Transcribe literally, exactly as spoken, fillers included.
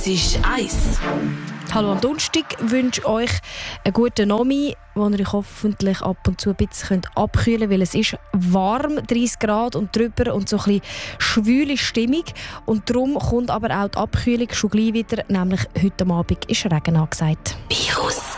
Basisch eins. Hallo am Donnerstag, wünsche euch einen guten Nomi, wo ihr euch hoffentlich ab und zu ein bisschen abkühlen könnt, weil es ist warm, dreißig Grad und drüber und so ein bisschen schwüle Stimmung. Und darum kommt aber auch die Abkühlung schon gleich wieder, nämlich heute Abend ist Regen angesagt. Virus